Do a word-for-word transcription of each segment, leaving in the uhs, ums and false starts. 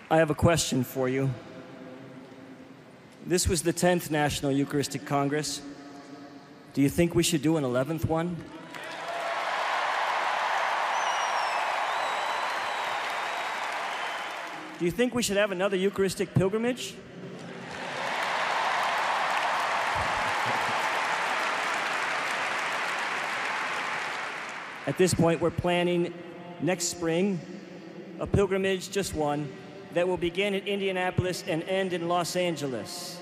I have a question for you. This was the tenth National Eucharistic Congress. Do you think we should do an eleventh one? Do you think we should have another Eucharistic pilgrimage? At this point, we're planning next spring a pilgrimage, just one, that will begin in Indianapolis and end in Los Angeles.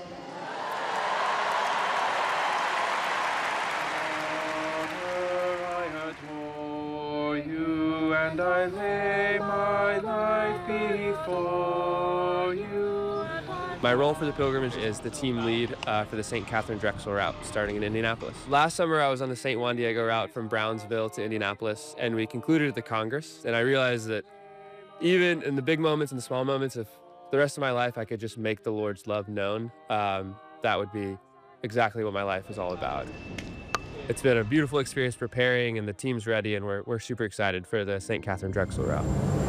I adore you, and I lay my life before you. My role for the pilgrimage is the team lead uh, for the Saint Catherine Drexel route, starting in Indianapolis. Last summer, I was on the Saint Juan Diego route from Brownsville to Indianapolis, and we concluded at the Congress, and I realized that even in the big moments and the small moments, if the rest of my life I could just make the Lord's love known, um, that would be exactly what my life is all about. It's been a beautiful experience preparing, and the team's ready, and we're, we're super excited for the Saint Catherine Drexel route.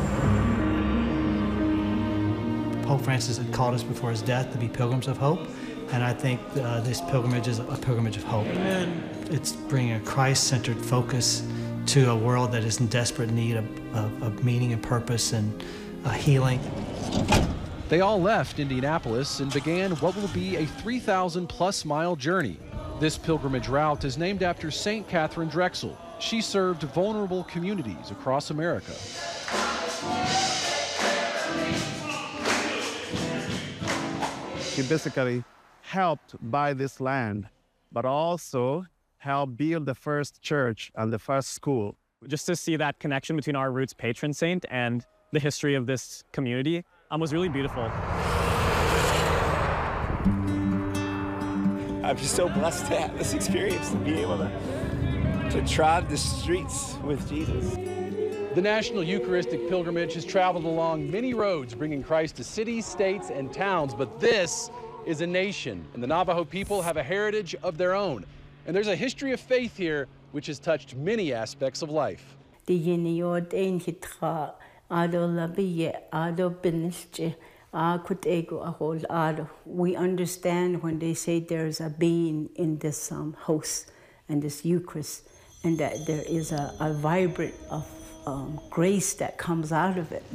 Pope Francis had called us before his death to be pilgrims of hope, and I think uh, this pilgrimage is a pilgrimage of hope. Amen. It's bringing a Christ-centered focus to a world that is in desperate need of, of, of meaning and purpose and uh, healing. They all left Indianapolis and began what will be a three thousand plus mile journey. This pilgrimage route is named after Saint Catherine Drexel. She served vulnerable communities across America. He basically helped buy this land, but also helped build the first church and the first school. Just to see that connection between our roots patron saint and the history of this community um, was really beautiful. I'm just so blessed to have this experience, to be able to, to trod the streets with Jesus. The National Eucharistic Pilgrimage has traveled along many roads, bringing Christ to cities, states, and towns, but this is a nation, and the Navajo people have a heritage of their own. And there's a history of faith here which has touched many aspects of life. We understand when they say there's a being in this um, host and this Eucharist, and that there is a, a vibrant of um, grace that comes out of it.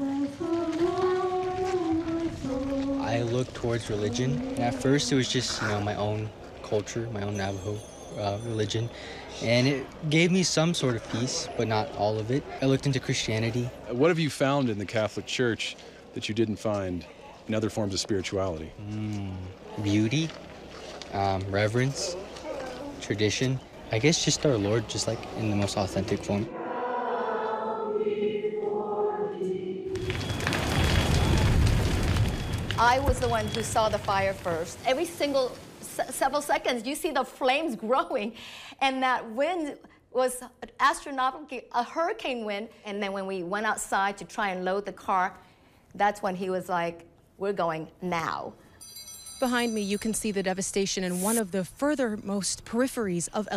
I looked towards religion, and at first it was just, you know, my own culture, my own Navajo uh, religion, and it gave me some sort of peace, but not all of it. I looked into Christianity. What have you found in the Catholic Church that you didn't find in other forms of spirituality? Mm, beauty, um, reverence, tradition. I guess just our Lord, just like in the most authentic form. I was the one who saw the fire first. Every single se several seconds, you see the flames growing, and that wind was astronomical, a hurricane wind. And then when we went outside to try and load the car, that's when he was like, "We're going now." Behind me, you can see the devastation in one of the furthermost peripheries of